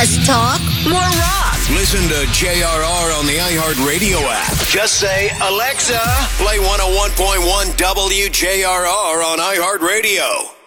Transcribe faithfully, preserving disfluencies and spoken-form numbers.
Less talk, more rock. Listen to J R R on the iHeartRadio app. Just say, Alexa, play one oh one point one W J R R on iHeartRadio.